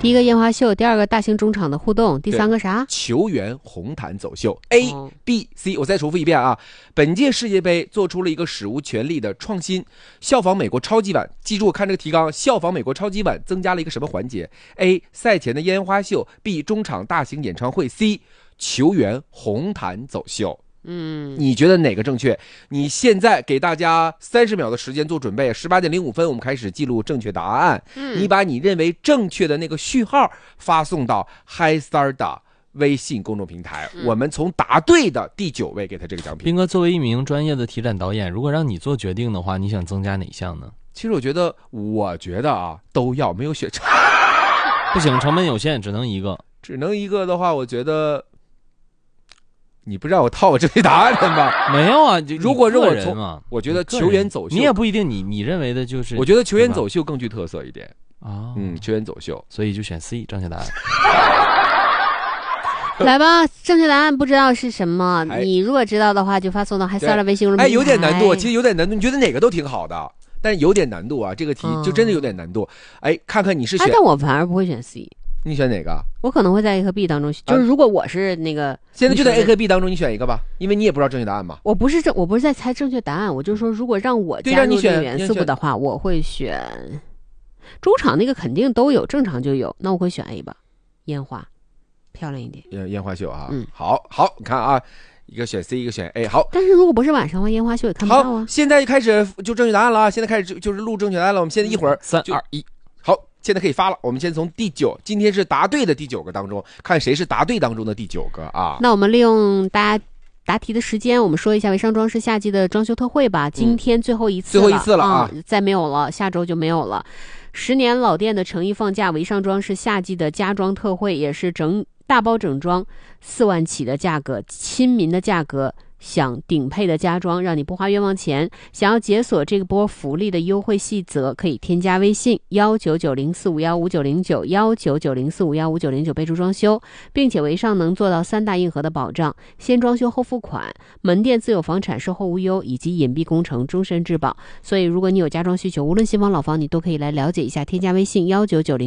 第一个烟花秀，第二个大型中场的互动，第三个啥？ 球员红毯走秀 A、B、C。我再重复一遍啊！本届世界杯做出了一个史无前例的创新，效仿美国超级碗。记住，看这个提纲，效仿美国超级碗增加了一个什么环节 ？A. 赛前的烟花秀 ，B. 中场大型演唱会 ，C. 球员红毯走秀。你觉得哪个正确？你现在给大家30秒的时间做准备，18点05分我们开始记录正确答案。你把你认为正确的那个序号发送到 HiStar 的微信公众平台，我们从答对的第9位给他这个奖品。 斌哥作为一名专业的体展导演，如果让你做决定的话，你想增加哪项呢？ 其实我觉得啊，都要，没有选差。 不行，成本有限，只能一个。 只能一个的话，我觉得。你不让我套我正确答案的吗？ 没有啊， 如果是我从，我觉得球员走秀， 你也不一定，你认为的就是， 我觉得球员走秀更具特色一点啊。 球员走秀， 所以就选 C 正确答案。 来吧，正确答案不知道是什么，你如果知道的话，就发送到HiStar的微信公众平台。 有点难度，其实有点难度。你觉得哪个都挺好的，但是有点难度啊，这个题就真的有点难度。看看你是选， 但我反而不会选 C。 你选哪个？ 我可能会在 A 和 B 当中，就是如果我是那个， 现在就在 A 和 B 当中，你选一个吧，因为你也不知道正确答案嘛。 我不是在猜正确答案，我就是说，如果让我加入这个元素的话，我会选中场那个肯定都有，正常就有，那我会选 A 吧，烟花漂亮一点， 烟花秀啊。好，你看啊，一个选 C， 一个选 A。好， 但是如果不是晚上的话，烟花秀也看不到啊。 好，现在开始就正确答案了啊！现在开始就是录正确答案了。我们现在一会儿 3、2、1。 好，现在可以发了。我们先从今天是答对的第9个当中，看谁是答对当中的第9个啊。 那我们利用大家答题的时间，我们说一下维尚装饰夏季的装修特惠吧。今天最后一次了啊，再没有了，下周就没有了。10年老店的诚意放假，维尚装饰夏季的家装特惠，也是大包整装4万起的价格，亲民的价格。想顶配的家装，让你不花冤枉钱。想要解锁这波福利的优惠细则，可以添加微信1990451599，1990451599，备注装修，并且维尚能做到3大硬核的保障：先装修后付款，门店自有房产售后无忧，以及隐蔽工程终身质保。所以如果你有家装需求，无论新房老房，你都可以来了解一下，添加微信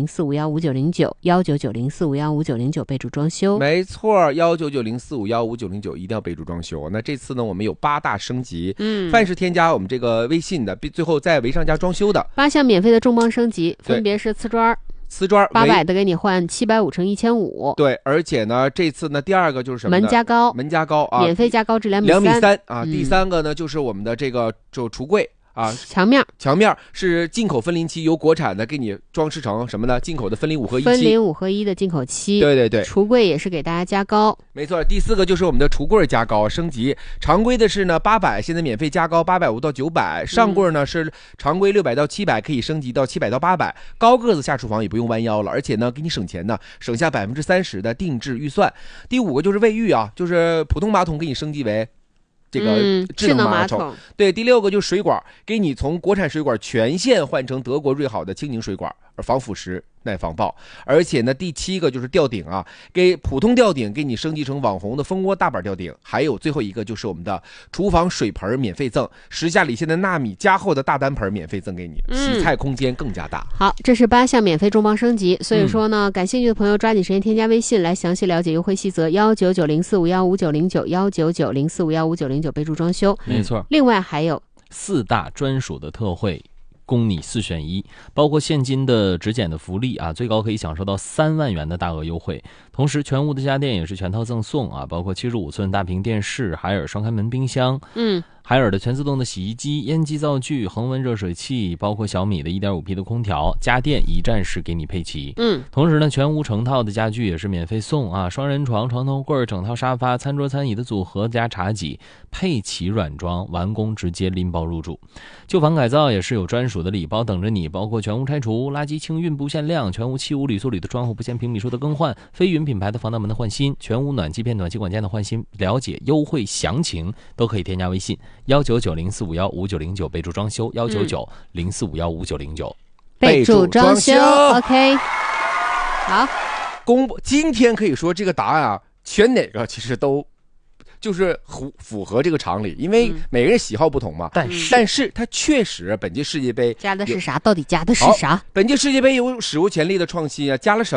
1990451599，1990451599，备注装修。 没错，1990451599一定要备注装修。那这次呢，我们有8大升级，凡是添加我们这个微信的，最后在维尚家装修的 8项免费的重磅升级，分别是瓷砖800的给你换750乘1500， 对，而且呢，这次呢第2个就是什么呢？门加高啊， 免费加高至2.3米啊。第3个呢就是我们的这个橱柜。墙面是进口分临漆，由国产的给你装饰成什么呢？进口的分临5合1 的进口漆。 对， 橱柜也是给大家加高。 没错，第4个就是我们的橱柜加高升级，常规的是呢800，现在免费加高850到900，上柜呢是常规600到700，可以升级到700到800，高个子下厨房也不用弯腰了，而且呢给你省钱呢，省下30%的定制预算。第5个就是卫浴啊，就是普通马桶给你升级为这个智能马桶。对，第6个就是水管，给你从国产水管全线换成德国瑞好的清宁水管，防腐蚀耐防爆。而且呢第7个就是吊顶啊，给普通吊顶给你升级成网红的蜂窝大板吊顶。还有最后一个就是我们的厨房水盆免费赠，10下里线的纳米加厚的大单盆免费赠给你，洗菜空间更加大。 好，这是8项免费重磅升级，所以说呢，感兴趣的朋友抓紧时间添加微信来详细了解优惠细则，1990451599，1990451599，备注装修。 没错， 另外还有 4大专属的特惠，供你4选1，包括现金的直减的福利啊，最高可以享受到3万元的大额优惠。同时全屋的家电也是全套赠送啊，包括75寸大屏电视、海尔双开门冰箱，海尔的全自动的洗衣机、烟机灶具、恒温热水器，包括小米的 1.5P 的空调，家电一站式给你配齐。同时呢，全屋成套的家具也是免费送啊，双人床、床头柜、整套沙发、餐桌餐椅的组合加茶几，配齐软装，完工直接拎包入住。旧房改造也是有专属的礼包等着你，包括全屋拆除、垃圾清运不限量，全屋漆屋铝塑铝的窗户不限平米数的更换，飞云品牌的防盗门的换新，全屋暖气片暖气管件的换新。了解优惠详情都可以添加微信1990451599，备注装修1990451599， 备注装修。 OK， 好， 公布今天可以说这个答案啊，选哪个其实都就是符合这个常理，因为每个人喜好不同嘛。但是它确实本届世界杯加的是啥？到底加的是啥？ 本届世界杯有史无前例的创新啊，加了什么？